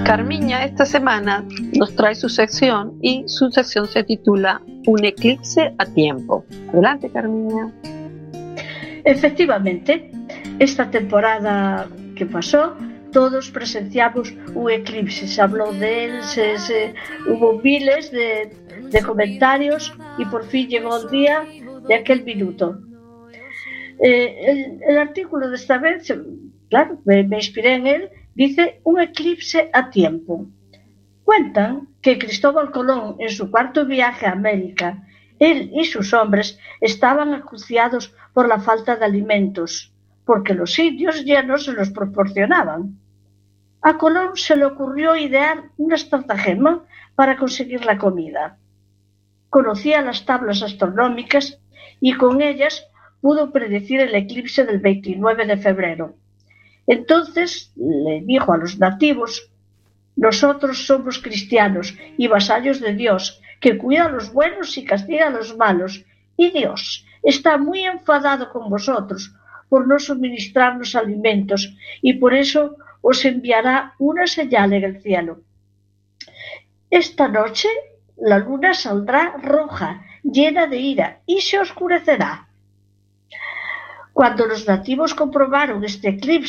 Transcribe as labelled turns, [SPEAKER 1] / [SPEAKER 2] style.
[SPEAKER 1] Carmiña esta semana nos trae su sección y su sección se titula Un eclipse a tiempo. Adelante, Carmiña.
[SPEAKER 2] Efectivamente, esta temporada que pasó, todos presenciamos un eclipse. Se habló de él, hubo miles de comentarios y por fin llegó el día de aquel minuto. El artículo de esta vez, claro, me inspiré en él, dice un eclipse a tiempo. Cuentan que Cristóbal Colón, en su cuarto viaje a América, él y sus hombres estaban acuciados por la falta de alimentos, porque los indios ya no se los proporcionaban. A Colón se le ocurrió idear una estratagema para conseguir la comida. Conocía las tablas astronómicas y con ellas pudo predecir el eclipse del 29 de febrero. Entonces le dijo a los nativos: nosotros somos cristianos y vasallos de Dios, que cuida a los buenos y castiga a los malos, y Dios está muy enfadado con vosotros por no suministrarnos alimentos, y por eso os enviará una señal en el cielo. Esta noche la luna saldrá roja, llena de ira, y se oscurecerá. Cuando los nativos comprobaron este eclipse,